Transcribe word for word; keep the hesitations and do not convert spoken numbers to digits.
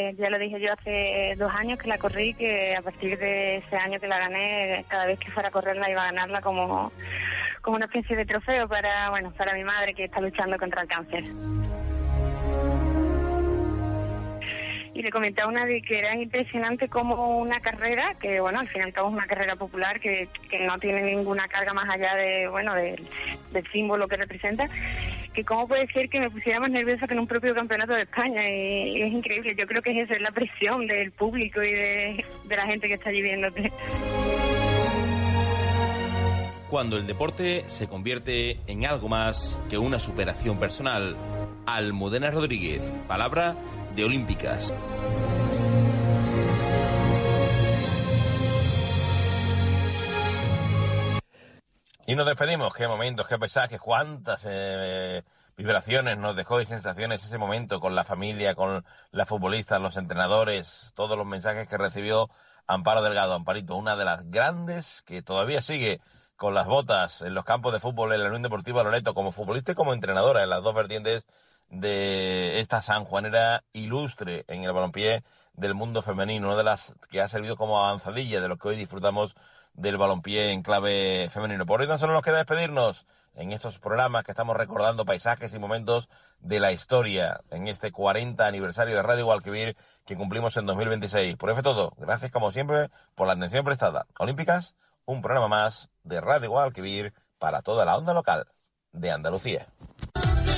eh, ya lo dije yo hace dos años que la corrí, que a partir de ese año que la gané, cada vez que fuera a correrla iba a ganarla como, como una especie de trofeo para, bueno, para mi madre que está luchando contra el cáncer. Y le comenté a una de que era impresionante como una carrera, que bueno, al fin y al cabo es una carrera popular que, que no tiene ninguna carga más allá de, bueno, de, del símbolo que representa, que cómo puede ser que me pusiera más nerviosa que en un propio campeonato de España, y, y es increíble. Yo creo que es eso, es la presión del público y de, de la gente que está allí viéndote. Cuando el deporte se convierte en algo más que una superación personal. Almudena Rodríguez, palabra de Olímpicas. Y nos despedimos. Qué momentos, qué paisajes, cuántas eh, vibraciones nos dejó y sensaciones ese momento con la familia, con las futbolistas, los entrenadores, todos los mensajes que recibió Amparo Delgado. Amparito, una de las grandes que todavía sigue con las botas en los campos de fútbol en la Unión Deportiva Loreto, como futbolista y como entrenadora en las dos vertientes de esta sanjuanera ilustre en el balompié del mundo femenino, una de las que ha servido como avanzadilla de lo que hoy disfrutamos del balompié en clave femenino. Por hoy no solo nos queda despedirnos en estos programas que estamos recordando paisajes y momentos de la historia en este cuarenta aniversario de Radio Guadalquivir que cumplimos en dos mil veintiséis. Por eso es todo. Gracias como siempre por la atención prestada. Olímpicas, un programa más de Radio Guadalquivir para toda la onda local de Andalucía.